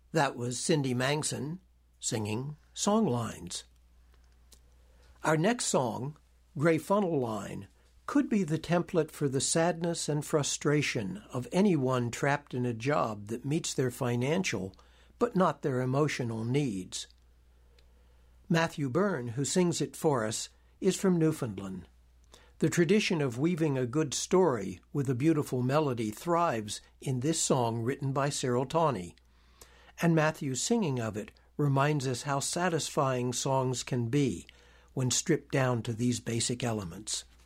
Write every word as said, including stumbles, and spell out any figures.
That was Cindy Mangson singing Songlines. Our next song, Gray Funnel Line, could be the template for the sadness and frustration of anyone trapped in a job that meets their financial but not their emotional needs. Matthew Byrne, who sings it for us, is from Newfoundland. The tradition of weaving a good story with a beautiful melody thrives in this song written by Cyril Tawney, and Matthew's singing of it reminds us how satisfying songs can be when stripped down to these basic elements.